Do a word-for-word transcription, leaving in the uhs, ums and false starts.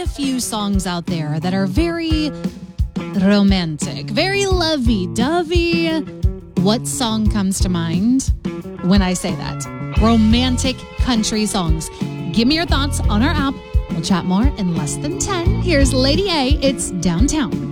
a few songs out there that are very romantic, very lovey-dovey. What song comes to mind when I say that? Romantic country songs. Give me your thoughts on our app. We'll chat more in less than ten. Here's Lady A. It's Downtown.